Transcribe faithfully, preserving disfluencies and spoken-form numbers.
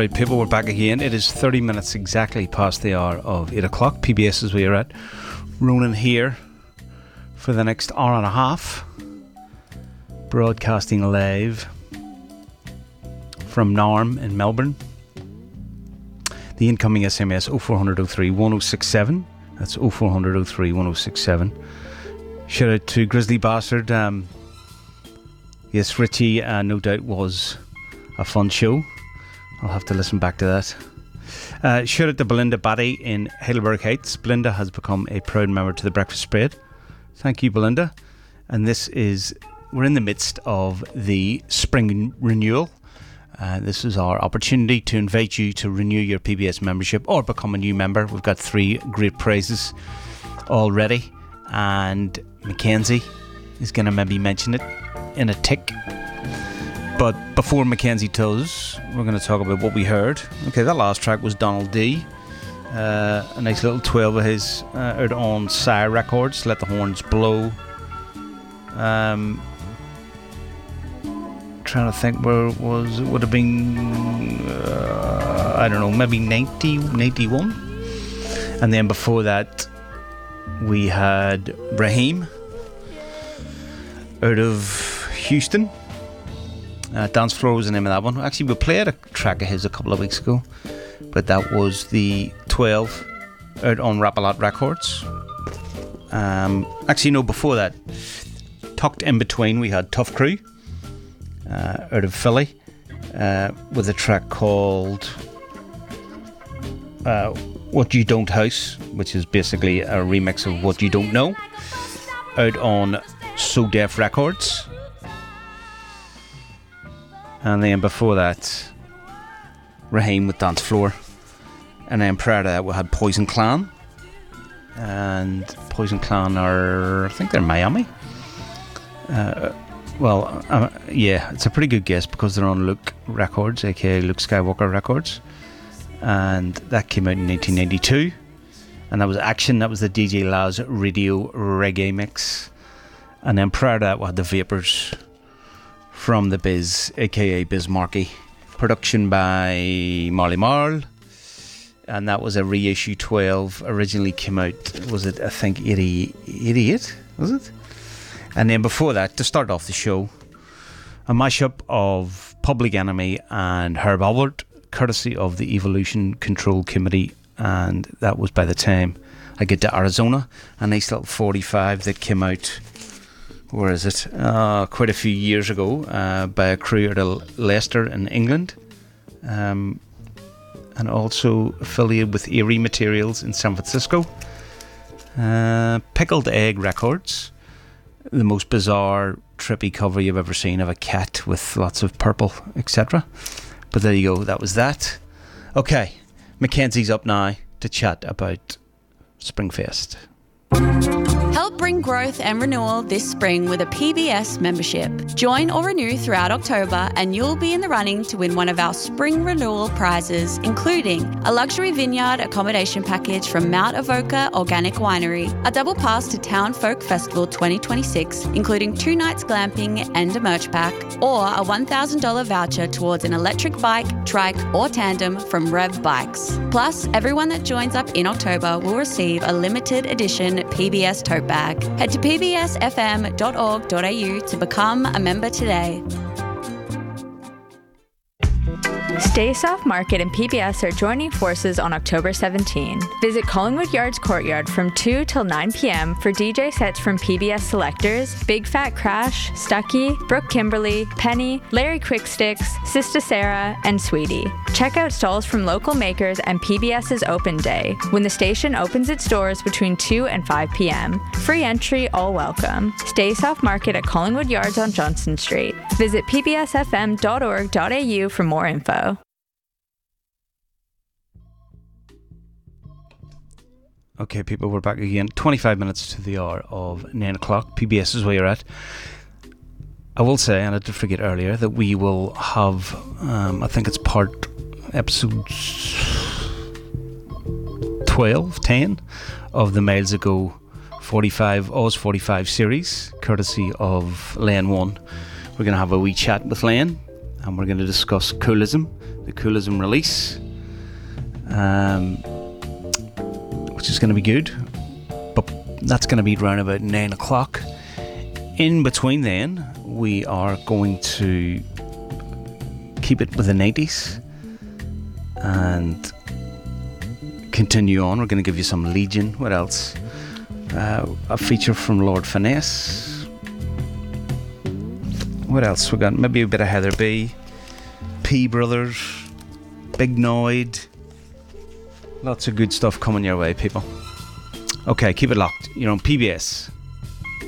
Alright people, we're back again. It is thirty minutes exactly past the hour of eight o'clock. P B S is where you're at. Ronan here for the next hour and a half. Broadcasting live from Narm in Melbourne. The incoming S M S oh four hundred oh three one oh six seven. That's oh four hundred oh three one oh six seven. Shout out to Grizzly Bastard. Um, yes, Richie uh, no doubt was a fun show. I'll have to listen back to that. Uh, shout out to Belinda Batty in Heidelberg Heights. Belinda has become a proud member to the Breakfast Spread. Thank you, Belinda. And this is, we're in the midst of the spring renewal. Uh, this is our opportunity to invite you to renew your P B S membership or become a new member. We've got three great prizes already, and Mackenzie is going to maybe mention it in a tick. But before Mackenzie does, we're going to talk about what we heard. Okay, that last track was Donald D. Uh, a nice little twelve of his uh, out on Sire Records, Let the Horns Blow. Um, trying to think where it was. It would have been, uh, I don't know, maybe ninety, ninety-one. And then before that, we had Raheem out of Houston. Uh, Dance Floor was the name of that one. Actually, we played a track of his a couple of weeks ago, but that was the twelve out on Rap-A-Lot Records. Um, actually, no, before that, tucked in between, we had Tough Crew uh, out of Philly uh, with a track called uh, What You Don't House, which is basically a remix of What You Don't Know, out on So Def Records. And then before that, Raheem with Dance Floor. And then prior to that, we had Poison Clan. And Poison Clan are, I think they're Miami. Uh, well, uh, yeah, it's a pretty good guess because they're on Luke Records, aka Luke Skywalker Records. And that came out in nineteen ninety-two. And that was Action, that was the D J Laz Radio Reggae Mix. And then prior to that, we had the Vapors from the Biz, aka Biz Markie. Production by Marley Marl, and that was a reissue twelve. Originally came out, was it, I think eighty, eighty-eight, was it? And then before that, to start off the show, a mashup of Public Enemy and Herb Alpert, courtesy of the Evolution Control Committee, and that was by the time I get to Arizona. A nice little forty-five that came out, where is it? Uh, quite a few years ago, uh, by a crew out of Leicester in England, um, and also affiliated with Erie Materials in San Francisco. Uh, Pickled Egg Records, the most bizarre, trippy cover you've ever seen of a cat with lots of purple, et cetera. But there you go, that was that. Okay, Mackenzie's up now to chat about Springfest. Help bring growth and renewal this spring with a P B S membership. Join or renew throughout October and you'll be in the running to win one of our spring renewal prizes, including a luxury vineyard accommodation package from Mount Avoca Organic Winery, a double pass to Town Folk Festival twenty twenty-six, including two nights glamping and a merch pack, or a one thousand dollars voucher towards an electric bike, trike or tandem from Rev Bikes. Plus, everyone that joins up in October will receive a limited edition P B S tote bag. Head to p b s f m dot org dot a u to become a member today. Stay Soft Market and P B S are joining forces on October seventeenth. Visit Collingwood Yard's Courtyard from two till nine p.m. for D J sets from P B S selectors, Big Fat Crash, Stucky, Brooke Kimberly, Penny, Larry Quicksticks, Sista Sarah, and Sweetie. Check out stalls from local makers and PBS's Open Day, when the station opens its doors between two and five p.m. Free entry, all welcome. Stay Soft Market at Collingwood Yards on Johnson Street. Visit p b s f m dot org dot a u for more info. Okay, people, we're back again. twenty-five minutes to the hour of nine o'clock. P B S is where you're at. I will say, and I did forget earlier, that we will have, um, I think it's part, episode twelve, ten of the Miles Ago forty-five, Oz forty-five series, courtesy of Lane one. We're going to have a wee chat with Lane, and we're going to discuss Coolism, the Coolism release, um, which is going to be good. But that's going to be around about nine o'clock. In between then, we are going to keep it with the nineties and continue on. We're going to give you some Legion. What else? Uh, a feature from Lord Finesse. What else? We got maybe a bit of Heather B, P Brothers, Big Noid. Lots of good stuff coming your way, people. Okay, keep it locked. You're on P B S.